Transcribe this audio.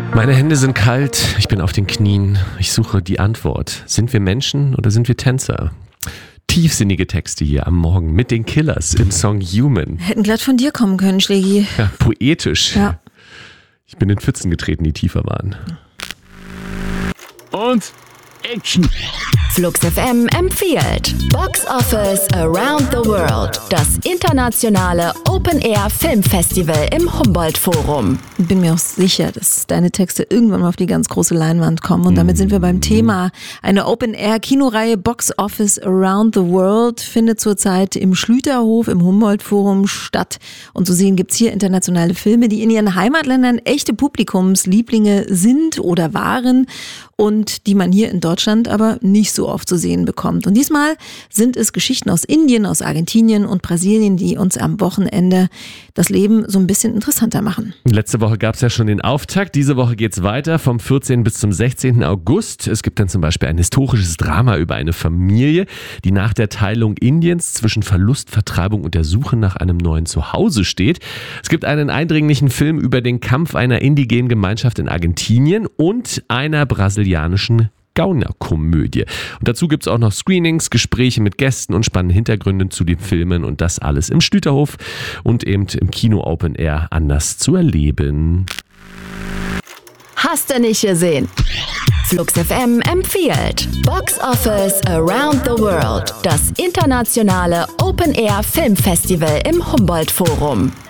Meine Hände sind kalt, ich bin auf den Knien, ich suche die Antwort. Sind wir Menschen oder sind wir Tänzer? Tiefsinnige Texte hier am Morgen mit den Killers im Song Human. Hätten glatt von dir kommen können, Schlägi. Ja, poetisch. Ja. Ich bin in Pfützen getreten, die tiefer waren. Und Action! Flux FM empfiehlt Box Office Around the World, das internationale Open-Air-Filmfestival im Humboldt-Forum. Ich bin mir auch sicher, dass deine Texte irgendwann mal auf die ganz große Leinwand kommen. Und damit sind wir beim Thema. Eine Open-Air-Kinoreihe Box Office Around the World findet zurzeit im Schlüterhof im Humboldt-Forum statt. Und zu sehen gibt's hier internationale Filme, die in ihren Heimatländern echte Publikumslieblinge sind oder waren und die man hier in Deutschland aber nicht so oft zu sehen bekommt. Und diesmal sind es Geschichten aus Indien, aus Argentinien und Brasilien, die uns am Wochenende das Leben so ein bisschen interessanter machen. Letzte Woche gab es ja schon den Auftakt. Diese Woche geht's weiter vom 14. bis zum 16. August. Es gibt dann zum Beispiel ein historisches Drama über eine Familie, die nach der Teilung Indiens zwischen Verlust, Vertreibung und der Suche nach einem neuen Zuhause steht. Es gibt einen eindringlichen Film über den Kampf einer indigenen Gemeinschaft in Argentinien und einer brasilianischen Gaunerkomödie. Und dazu gibt es auch noch Screenings, Gespräche mit Gästen und spannende Hintergründe zu den Filmen und das alles im Schlüterhof und eben im Kino Open Air anders zu erleben. Hast du nicht gesehen? Flux FM empfiehlt Box Office Around the World, das internationale Open-Air-Filmfestival im Humboldt-Forum.